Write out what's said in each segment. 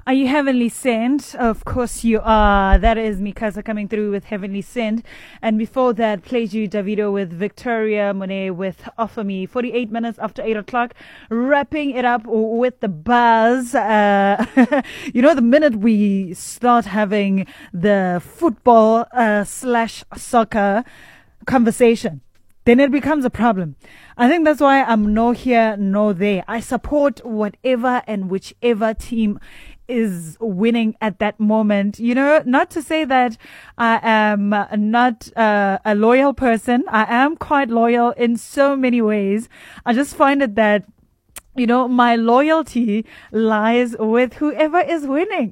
Are you Heavenly Sent? Of course you are. That is Mikasa coming through with Heavenly Sent. And before that, played you Davido with Victoria Monet with Offer Me. 48 minutes after 8 o'clock. Wrapping it up with the buzz. The minute we start having the football slash soccer conversation, then it becomes a problem. I think that's why I'm no here, no there. I support whatever and whichever team is winning at that moment. Not to say that I am not a loyal person. I am quite loyal in so many ways. I just find it that my loyalty lies with whoever is winning.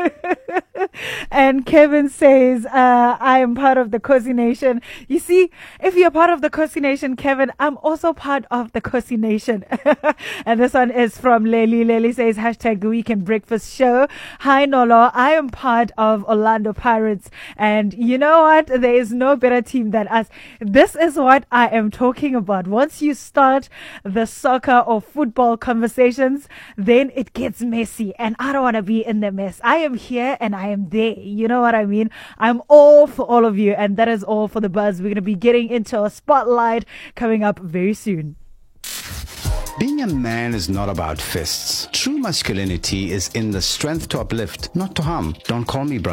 And Kevin says, I am part of the Kosi Nation. You see, if you're part of the Kosi Nation, Kevin, I'm also part of the Kosi Nation. And this one is from Lely. Lely says, #Weekend Breakfast Show. Hi, Nolo. I am part of Orlando Pirates. And you know what? There is no better team than us. This is what I am talking about. Once you start the soccer or football conversations, then it gets messy, and I don't want to be in the mess. I am here and I am there. You know what I mean? I'm all for all of you, and that is all for the buzz. We're going to be getting into a spotlight coming up very soon. Being a man is not about fists. True masculinity is in the strength to uplift, not to harm. Don't call me brother.